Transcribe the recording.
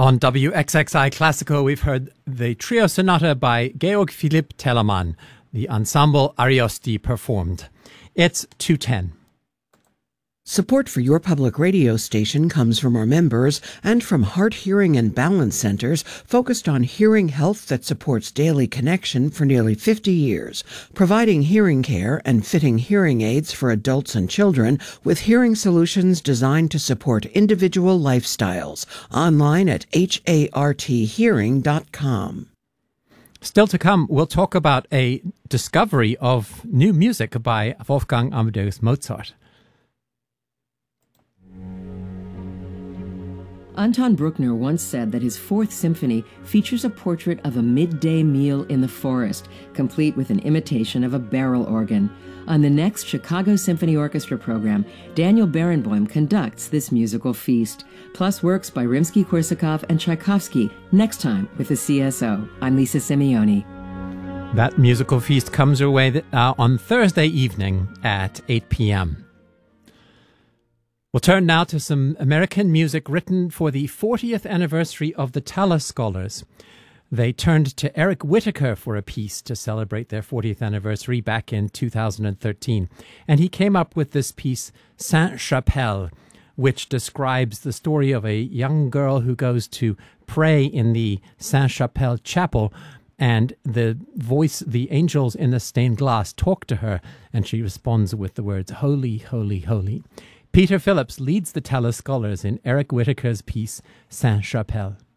On WXXI Classical, we've heard the trio sonata by Georg Philipp Telemann. The ensemble Ariosti performed. It's 2:10. Support for your public radio station comes from our members and from Heart, Hearing, and Balance Centers focused on hearing health that supports daily connection for nearly 50 years, providing hearing care and fitting hearing aids for adults and children with hearing solutions designed to support individual lifestyles. Online at harthearing.com. Still to come, we'll talk about a discovery of new music by Wolfgang Amadeus Mozart. Anton Bruckner once said that his Fourth Symphony features a portrait of a midday meal in the forest, complete with an imitation of a barrel organ. On the next Chicago Symphony Orchestra program, Daniel Barenboim conducts this musical feast, plus works by Rimsky-Korsakov and Tchaikovsky, next time with the CSO. I'm Lisa Simeoni. That musical feast comes your way on Thursday evening at 8 p.m. We'll turn now to some American music written for the 40th anniversary of the Tallis Scholars. They turned to Eric Whitacre for a piece to celebrate their 40th anniversary back in 2013. And he came up with this piece, Sainte-Chapelle, which describes the story of a young girl who goes to pray in the Sainte-Chapelle chapel, and the angels in the stained glass talk to her, and she responds with the words, "Holy, holy, holy." Peter Phillips leads the Tallis Scholars in Eric Whitacre's piece, Sainte-Chapelle.